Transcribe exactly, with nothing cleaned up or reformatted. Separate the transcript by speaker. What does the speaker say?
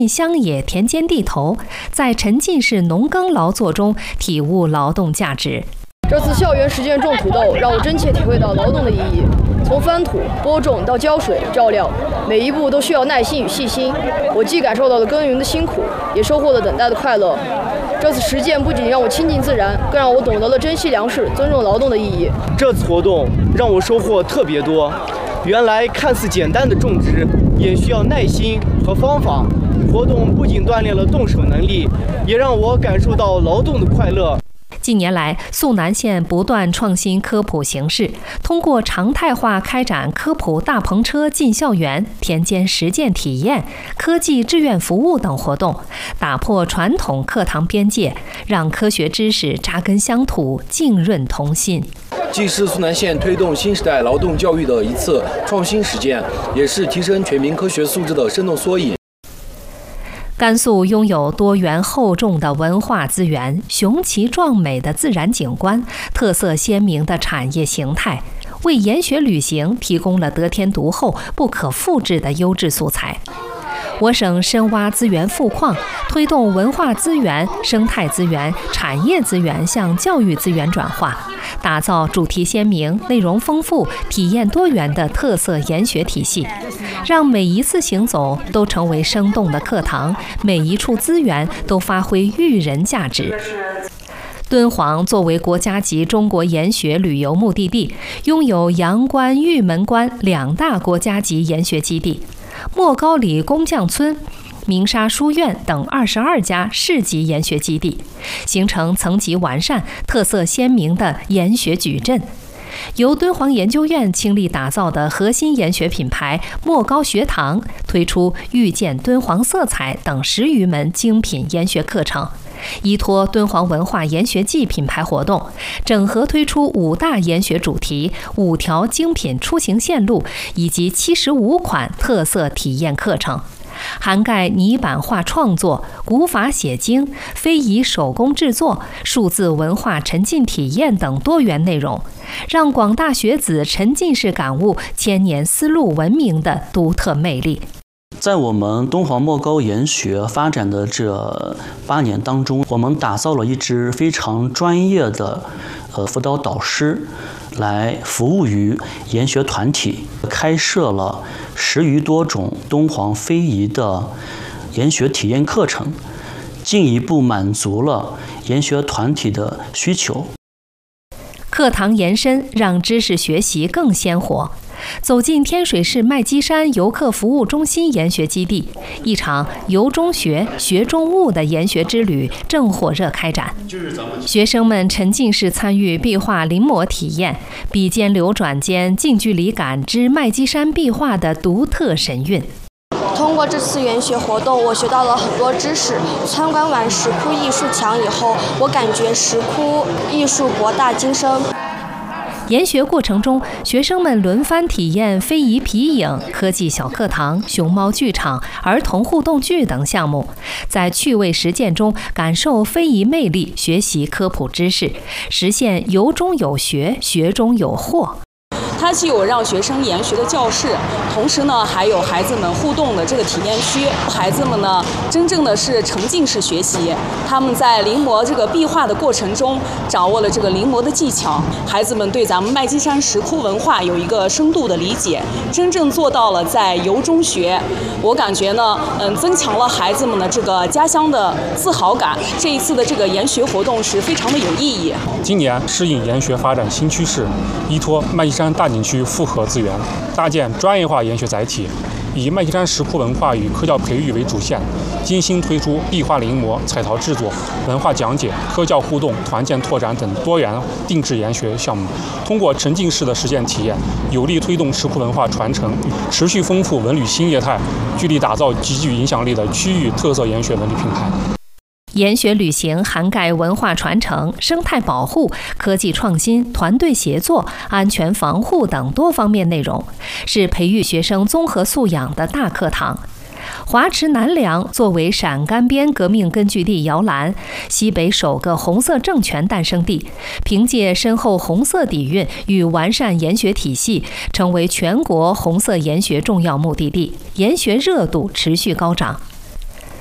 Speaker 1: 乡野田间地头，在沉浸式农耕劳作中体悟劳动价值。
Speaker 2: 这次校园实践种土豆，让我真切体会到劳动的意义。从翻土、播种到浇水、照料，每一步都需要耐心与细心。我既感受到了耕耘的辛苦，也收获了等待的快乐。这次实践不仅让我亲近自然，更让我懂得了珍惜粮食、尊重劳动的意义。
Speaker 3: 这次活动让我收获特别多。原来看似简单的种植，也需要耐心和方法。活动不仅锻炼了动手能力，也让我感受到劳动的快乐。
Speaker 1: 近年来，肃南县不断创新科普形式，通过常态化开展科普大篷车进校园、田间实践体验、科技志愿服务等活动，打破传统课堂边界，让科学知识扎根乡土，浸润童心。
Speaker 4: 既是肃南县推动新时代劳动教育的一次创新实践，也是提升全民科学素质的生动缩影。
Speaker 1: 甘肃拥有多元厚重的文化资源、雄奇壮美的自然景观、特色鲜明的产业形态，为研学旅行提供了得天独厚、不可复制的优质素材。我省深挖资源富矿，推动文化资源、生态资源、产业资源向教育资源转化，打造主题鲜明、内容丰富、体验多元的特色研学体系，让每一次行走都成为生动的课堂，每一处资源都发挥育人价值。敦煌作为国家级中国研学旅游目的地，拥有阳关、玉门关两大国家级研学基地，莫高里工匠村、鸣沙书院等二十二家市级研学基地，形成层级完善、特色鲜明的研学矩阵。由敦煌研究院倾力打造的核心研学品牌莫高学堂，推出遇见敦煌色彩等十余门精品研学课程。依托敦煌文化研学季品牌活动，整合推出五大研学主题、五条精品出行线路以及七十五款特色体验课程，涵盖泥板画创作、古法写经、非遗手工制作、数字文化沉浸体验等多元内容，让广大学子沉浸式感悟千年丝路文明的独特魅力。
Speaker 5: 在我们敦煌莫高研学发展的这八年当中，我们打造了一支非常专业的呃辅导导师，来服务于研学团体，开设了十余多种敦煌非遗的研学体验课程，进一步满足了研学团体的需求。
Speaker 1: 课堂延伸，让知识学习更鲜活。走进天水市麦积山游客服务中心研学基地，一场游中学、学中悟的研学之旅正火热开展。学生们沉浸式参与壁画临摹体验，笔尖流转间近距离感知麦积山壁画的独特神韵。
Speaker 6: 通过这次研学活动，我学到了很多知识。参观完石窟艺术墙以后，我感觉石窟艺术博大精深。
Speaker 1: 研学过程中，学生们轮番体验非遗皮影、科技小课堂、熊猫剧场、儿童互动剧等项目，在趣味实践中感受非遗魅力，学习科普知识，实现游中有学、学中有获。
Speaker 7: 它既有让学生研学的教室，同时呢，还有孩子们互动的这个体验区。孩子们呢，真正的是沉浸式学习。他们在临摹这个壁画的过程中，掌握了这个临摹的技巧。孩子们对咱们麦积山石窟文化有一个深度的理解，真正做到了在游中学。我感觉呢，嗯，增强了孩子们的这个家乡的自豪感。这一次的这个研学活动是非常的有意义。
Speaker 8: 今年适应研学发展新趋势，依托麦积山大景区复合资源，搭建专业化研学载体，以麦积山石窟文化与科教培育为主线，精心推出壁画临摹、彩陶制作、文化讲解、科教互动、团建拓展等多元定制研学项目。通过沉浸式的实践体验，有力推动石窟文化传承，持续丰富文旅新业态，聚力打造极具影响力的区域特色研学文旅品牌。
Speaker 1: 研学旅行涵盖文化传承、生态保护、科技创新、团队协作、安全防护等多方面内容，是培育学生综合素养的大课堂。华池南梁作为陕甘边革命根据地摇篮，西北首个红色政权诞生地，凭借深厚红色底蕴与完善研学体系，成为全国红色研学重要目的地，研学热度持续高涨。